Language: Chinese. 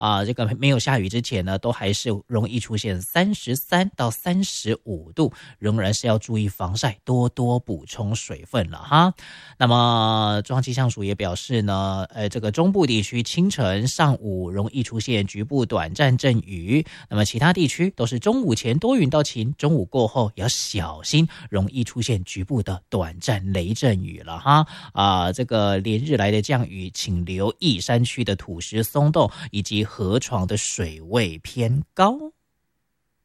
这个没有下雨之前呢，都还是容易出现33到35度，仍然是要注意防晒，多多补充水分了哈。那么中央气象署也表示呢，这个中部地区清晨、上午容易出现局部短暂阵雨，那么其他地区都是中午前多云到晴，中午过后也要小心，容易出现局部的短暂雷阵雨了哈。这个连日来的降雨，请留意山区的土石松动以及河床的水位偏高。